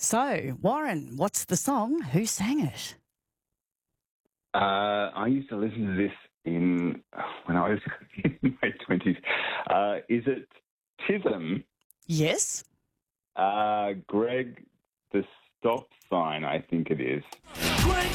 So, Warren, what's the song? Who sang it? I used to listen to this when I was in my 20s. Is it Chisholm? Yes. Greg the Stop Sign, I think it is.